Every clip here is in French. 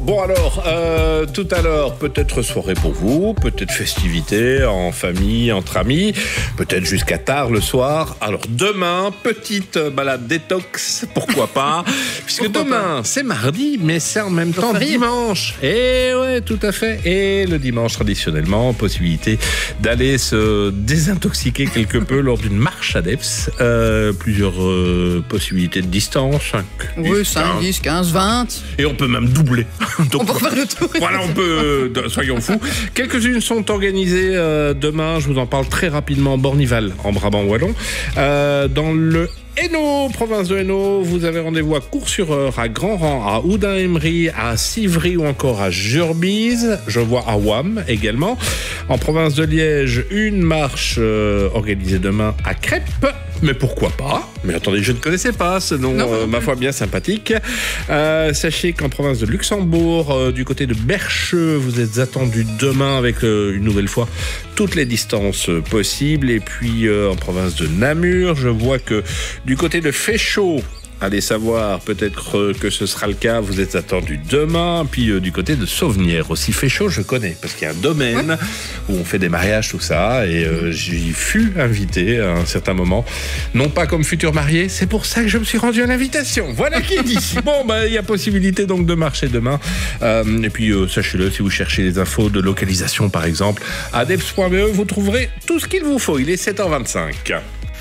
Bon alors, tout à l'heure, peut-être soirée pour vous, peut-être festivité en famille, entre amis, peut-être jusqu'à tard le soir. Alors demain, petite balade détox, pourquoi pas, puisque demain c'est mardi, mais c'est en même temps dimanche. Et ouais, tout à fait. Et le dimanche, traditionnellement, possibilité d'aller se désintoxiquer quelque peu lors d'une marche à Deps. Plusieurs possibilités de distance. 5, 10, 15, 20. Et on peut même doubler. Donc, on peut faire le tour. Voilà, on peut, soyons fous. Quelques-unes sont organisées demain, je vous en parle très rapidement, Bornival, en Brabant wallon. Dans le Hainaut, province de Hainaut, vous avez rendez-vous à Cours-sur-Eure, à Grand-Rang, à Oudin-Emery, à Civry ou encore à Jurbise. Je vois à Wam également. En province de Liège, une marche organisée demain à Crêpes. Mais pourquoi pas? Mais attendez, je ne connaissais pas ce nom, ma foi, bien sympathique. Sachez qu'en province de Luxembourg, du côté de Bercheux, vous êtes attendus demain avec une nouvelle fois toutes les distances possibles. Et puis en province de Namur, je vois que du côté de Féchaux, allez savoir, peut-être que ce sera le cas, vous êtes attendus demain. Puis du côté de Sauvenière aussi, Féchaux, je connais, parce qu'il y a un domaine où on fait des mariages, tout ça, et j'y fus invité à un certain moment. Non pas comme futur marié, c'est pour ça que je me suis rendu à l'invitation. Voilà qui est dit. Bon, il y a possibilité donc de marcher demain. Et puis, sachez-le, si vous cherchez les infos de localisation, par exemple, à deps.be, vous trouverez tout ce qu'il vous faut. Il est 7h25.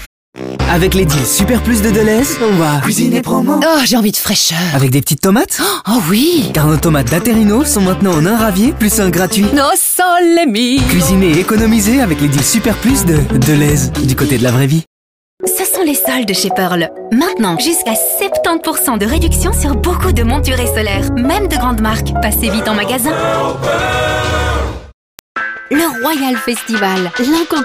Avec les deals Super Plus de Deleuze, on va cuisiner promo. Oh, j'ai envie de fraîcheur. Avec des petites tomates. Oh oui. Car nos tomates d'Aterino sont maintenant en un ravier plus un gratuit. No sole mio. Cuisiner et économiser avec les deals Super Plus de Deleuze, du côté de la vraie vie. Ce sont les soldes chez Pearl. Maintenant, jusqu'à 70% de réduction sur beaucoup de monturés solaires, même de grandes marques. Passez vite en magasin. Le Royal Festival, l'incontournable.